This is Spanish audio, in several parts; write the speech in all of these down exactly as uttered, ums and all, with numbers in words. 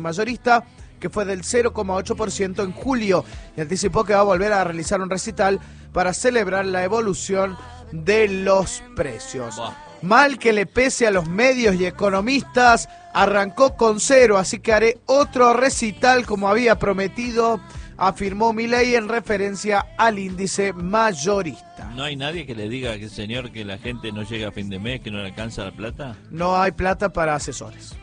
mayorista, que fue del cero coma ocho por ciento en julio, y anticipó que va a volver a realizar un recital para celebrar la evolución de los precios. Wow. Mal que le pese a los medios y economistas, arrancó con cero, así que haré otro recital como había prometido, afirmó Milei en referencia al índice mayorista. ¿No hay nadie que le diga que señor que la gente no llega a fin de mes, que no le alcanza la plata? No hay plata para asesores.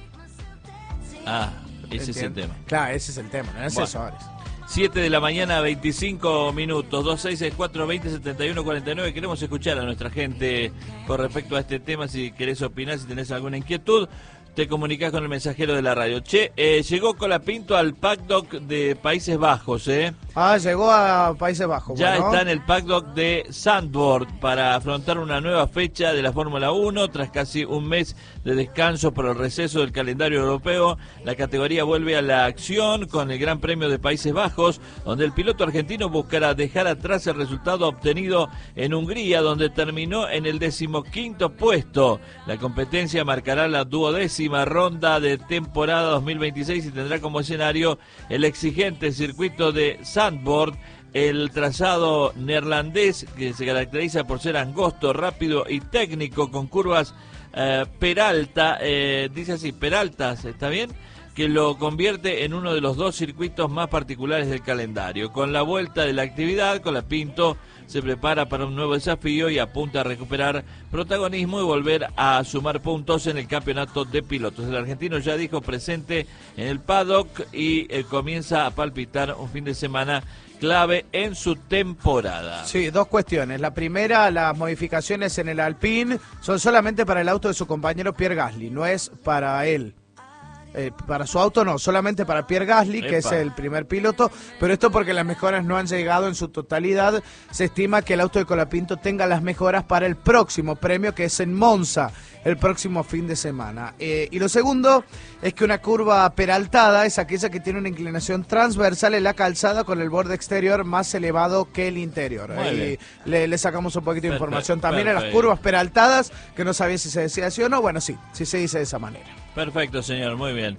Ah, ese ¿Entiendes? es el tema. Claro, ese es el tema, no hay asesores. Bueno. siete de la mañana, veinticinco minutos, dos seis seis cuatro, veinte setenta y uno cuarenta y nueve. Queremos escuchar a nuestra gente con respecto a este tema. Si querés opinar, si tenés alguna inquietud, te comunicás con el mensajero de la radio. Che, eh, llegó Colapinto al paddock de Países Bajos, ¿eh? Ah, llegó a Países Bajos. Ya bueno. está en el paddock de Zandvoort para afrontar una nueva fecha de la Fórmula uno. Tras casi un mes de descanso por el receso del calendario europeo, la categoría vuelve a la acción con el Gran Premio de Países Bajos, donde el piloto argentino buscará dejar atrás el resultado obtenido en Hungría, donde terminó en el decimoquinto puesto. La competencia marcará la duodécima ronda de temporada dos mil veintiséis y tendrá como escenario el exigente circuito de Zandvoort. El trazado neerlandés, que se caracteriza por ser angosto, rápido y técnico, con curvas eh, peralta, eh, dice así, peraltas, ¿está bien?, que lo convierte en uno de los dos circuitos más particulares del calendario. Con la vuelta de la actividad, Colapinto se prepara para un nuevo desafío y apunta a recuperar protagonismo y volver a sumar puntos en el campeonato de pilotos. El argentino ya dijo presente en el paddock y eh, comienza a palpitar un fin de semana clave en su temporada. Sí, dos cuestiones. La primera, las modificaciones en el Alpine son solamente para el auto de su compañero Pierre Gasly, no es para él. Eh, para su auto no, solamente para Pierre Gasly, Epa. que es el primer piloto, pero esto porque las mejoras no han llegado en su totalidad. Se estima que el auto de Colapinto tenga las mejoras para el próximo premio, que es en Monza, el próximo fin de semana. Eh, y lo segundo es que una curva peraltada es aquella que tiene una inclinación transversal en la calzada con el borde exterior más elevado que el interior. Ahí le, le sacamos un poquito de Perfecto, información también a las perfecto. curvas peraltadas, que no sabía si se decía así o no. Bueno, sí, sí se dice de esa manera. Perfecto, señor, muy bien.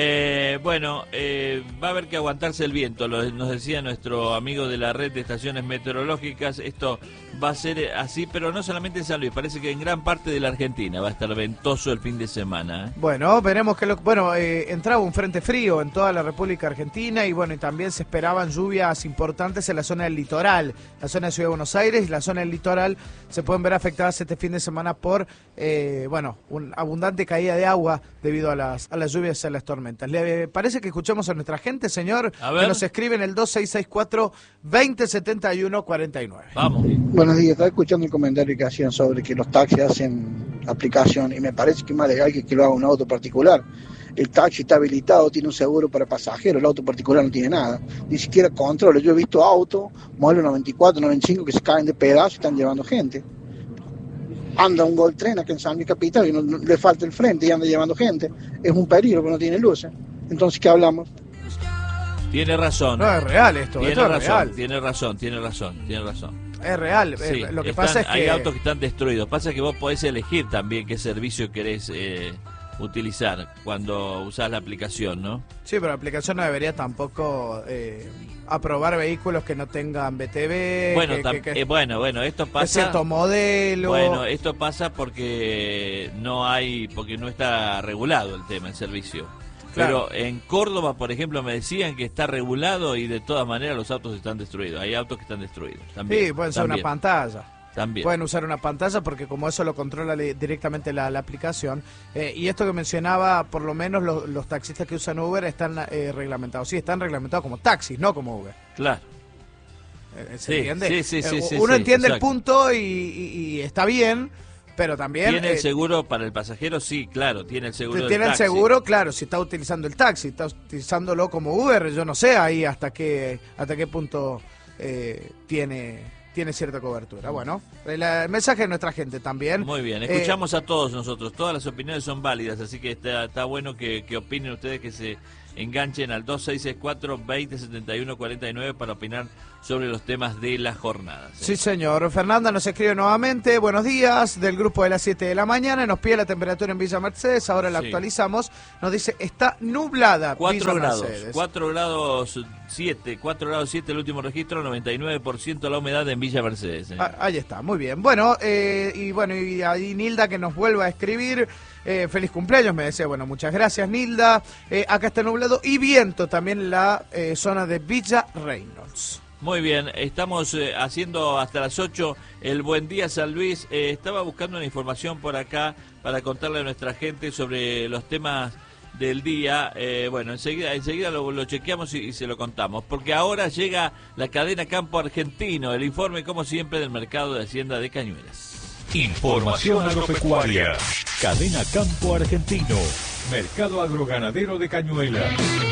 Eh, bueno, eh, va a haber que aguantarse el viento, lo, nos decía nuestro amigo de la red de estaciones meteorológicas. Esto va a ser así, pero no solamente en San Luis, parece que en gran parte de la Argentina va a estar ventoso el fin de semana, ¿eh? Bueno, veremos que lo, bueno, eh, entraba un frente frío en toda la República Argentina y bueno, y también se esperaban lluvias importantes en la zona del litoral, la zona de Ciudad de Buenos Aires y la zona del litoral se pueden ver afectadas este fin de semana por, eh, bueno, una abundante caída de agua debido a las, a las lluvias y a las tormentas. ¿Le parece que escuchemos a nuestra gente, señor? A ver. Que nos escribe en el dos seis seis cuatro, veinte setenta y uno cuarenta y nueve. Vamos. Buenos días, estaba escuchando el comentario que hacían sobre que los taxis hacen aplicación y me parece que es más legal que, que lo haga un auto particular. El taxi está habilitado, tiene un seguro para pasajeros, el auto particular no tiene nada, ni siquiera control. Yo he visto autos, modelo noventa y cuatro, noventa y cinco, que se caen de pedazos y están llevando gente. Anda un Gol Tren acá en San Luis Capital y no, no, le falta el frente y anda llevando gente. Es un peligro porque no tiene luces. Entonces, ¿qué hablamos? Tiene razón. No, es real esto, Tiene esto es razón, real. tiene razón, tiene razón, tiene razón. Es real, Sí, eh, lo que están- pasa es que... hay autos que están destruidos. Pasa que vos podés elegir también qué servicio querés eh, utilizar cuando usás la aplicación, ¿no? Sí, pero la aplicación no debería tampoco eh, aprobar vehículos que no tengan B T V. Bueno, que, tam- que- que- eh, bueno, bueno, esto de pasa. cierto modelo. Bueno, esto pasa porque no hay, porque no está regulado el tema, el servicio. Claro. Pero en Córdoba, por ejemplo, me decían que está regulado y de todas maneras los autos están destruidos. Hay autos que están destruidos. También, Sí, pueden ser también, una pantalla. También. Pueden usar una pantalla porque como eso lo controla li- directamente la, la aplicación. Eh, y esto que mencionaba, por lo menos lo- los taxistas que usan Uber están eh, reglamentados. Sí, están reglamentados como taxis, no como Uber. Claro. Eh, ¿Se Sí, entiende? sí, sí, sí, Eh, sí, Uno sí, entiende el exacto. punto y, y- y está bien, pero también... ¿Tiene el eh, seguro para el pasajero? Sí, claro, tiene el seguro del tiene el taxi. seguro, claro, si está utilizando el taxi, está utilizándolo como Uber, yo no sé ahí hasta qué hasta qué punto eh, tiene tiene cierta cobertura. Bueno, el, el mensaje de nuestra gente también. Muy bien, Eh, escuchamos a todos nosotros, todas las opiniones son válidas, así que está, está bueno que, que opinen ustedes, que se enganchen al dos seis seis cuatro, veinte setenta y uno cuarenta y nueve para opinar sobre los temas de la jornada. Sí, señor. Fernanda nos escribe nuevamente, buenos días, del grupo de las siete de la mañana, nos pide la temperatura en Villa Mercedes, ahora la Sí. actualizamos, nos dice, está nublada cuatro Villa grados, Mercedes. cuatro grados siete, cuatro grados siete el último registro, noventa y nueve por ciento la humedad en Villa Mercedes. ¿eh? Ah, ahí está, muy bien. Bueno, eh, y bueno, y ahí Nilda que nos vuelva a escribir, eh, feliz cumpleaños, me decía, bueno, muchas gracias Nilda, eh, acá está nublado y viento también en la eh, zona de Villa Reynolds. Muy bien, estamos eh, haciendo hasta las ocho el Buen Día San Luis. Eh, estaba buscando una información por acá para contarle a nuestra gente sobre los temas del día. Eh, bueno, enseguida, enseguida lo, lo chequeamos y, y se lo contamos, porque ahora llega la cadena Campo Argentino, el informe como siempre del mercado de Hacienda de Cañuelas. Información agropecuaria. Cadena Campo Argentino. Mercado agroganadero de Cañuelas.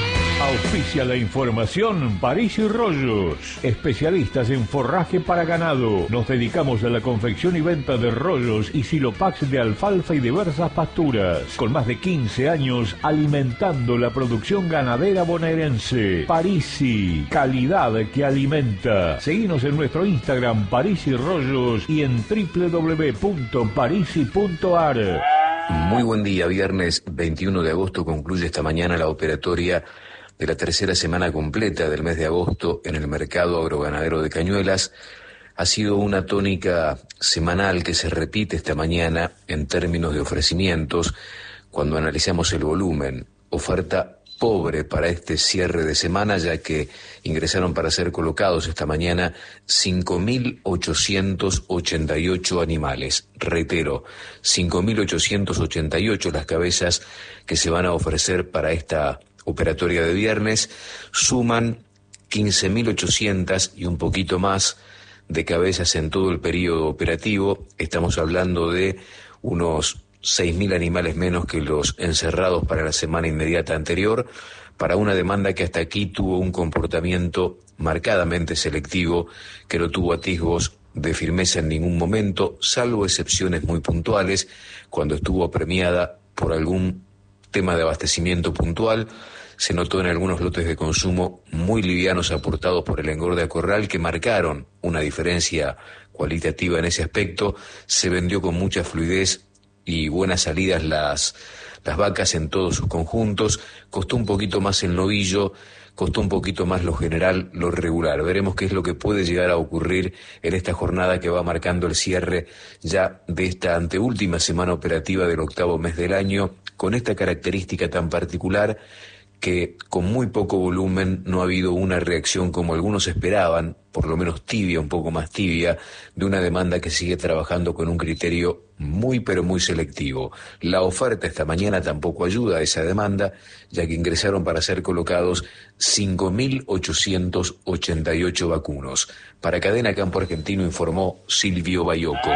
Auspicia la información París y Rollos, especialistas en forraje para ganado. Nos dedicamos a la confección y venta de rollos y silopax de alfalfa y diversas pasturas. Con más de quince años alimentando la producción ganadera bonaerense. Parisi, calidad que alimenta. Seguinos en nuestro Instagram París y Rollos y en doble u doble u doble u punto parisi punto a r. Muy buen día, viernes veintiuno de agosto concluye esta mañana la operatoria de la tercera semana completa del mes de agosto en el mercado agroganadero de Cañuelas. Ha sido una tónica semanal que se repite esta mañana en términos de ofrecimientos cuando analizamos el volumen. Oferta pobre para este cierre de semana, ya que ingresaron para ser colocados esta mañana cinco mil ochocientos ochenta y ocho animales. Reitero, cinco mil ochocientos ochenta y ocho las cabezas que se van a ofrecer para esta operatoria de viernes. Suman quince mil ochocientas y un poquito más de cabezas en todo el periodo operativo. Estamos hablando de unos seis mil animales menos que los encerrados para la semana inmediata anterior, para una demanda que hasta aquí tuvo un comportamiento marcadamente selectivo, que no tuvo atisbos de firmeza en ningún momento, salvo excepciones muy puntuales, cuando estuvo premiada por algún tema de abastecimiento puntual. Se notó en algunos lotes de consumo muy livianos aportados por el engorde a corral que marcaron una diferencia cualitativa en ese aspecto. Se vendió con mucha fluidez y buenas salidas las, las vacas en todos sus conjuntos. Costó un poquito más el novillo, costó un poquito más lo general, lo regular. Veremos qué es lo que puede llegar a ocurrir en esta jornada que va marcando el cierre ya de esta anteúltima semana operativa del octavo mes del año, con esta característica tan particular que con muy poco volumen no ha habido una reacción como algunos esperaban, por lo menos tibia, un poco más tibia, de una demanda que sigue trabajando con un criterio muy pero muy selectivo. La oferta esta mañana tampoco ayuda a esa demanda, ya que ingresaron para ser colocados cinco mil ochocientos ochenta y ocho vacunos. Para Cadena Campo Argentino informó Silvio Bayoco.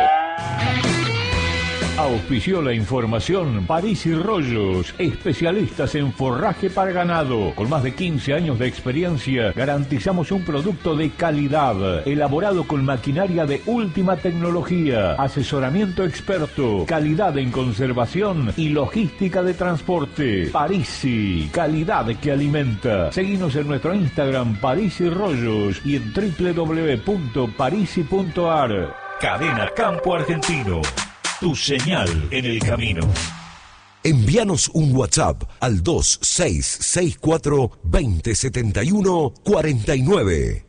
Auspició la información París y Rollos, especialistas en forraje para ganado. Con más de quince años de experiencia, garantizamos un producto de calidad, elaborado con maquinaria de última tecnología, asesoramiento experto, calidad en conservación y logística de transporte. Parisi, calidad que alimenta. Seguinos en nuestro Instagram París y Rollos y en doble u doble u doble u punto parisi punto a r. Cadena Campo Argentino. Tu señal en el camino. Envíanos un WhatsApp al dos seis seis cuatro, veinte setenta y uno cuarenta y nueve.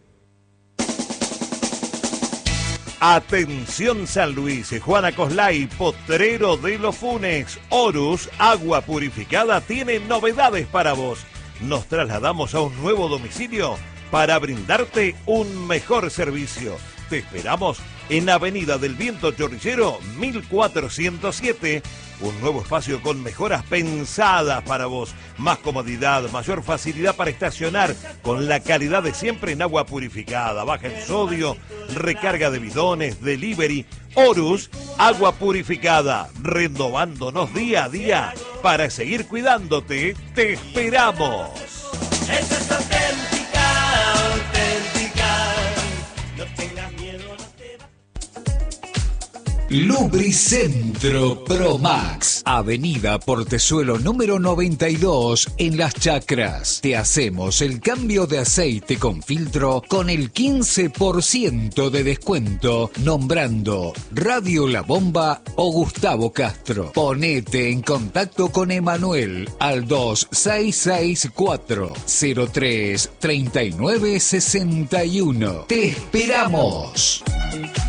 Atención San Luis, Juana Coslay, Potrero de los Funes, Horus, agua purificada, tiene novedades para vos. Nos trasladamos a un nuevo domicilio para brindarte un mejor servicio. Te esperamos en Avenida del Viento Chorrillero, mil cuatrocientos siete. Un nuevo espacio con mejoras pensadas para vos. Más comodidad, mayor facilidad para estacionar, con la calidad de siempre en agua purificada. Baja el sodio, recarga de bidones, delivery. Horus, agua purificada. Renovándonos día a día para seguir cuidándote. Te esperamos. Esta es auténtica, auténtica. No tengas miedo, no te va. Lubricentro Promax, Avenida Portezuelo número noventa y dos en Las Chacras. Te hacemos el cambio de aceite con filtro con el quince por ciento de descuento nombrando Radio La Bomba o Gustavo Castro. Ponete en contacto con Emanuel al dos seis seis cuatro cero tres tres nueve seis uno. Te esperamos.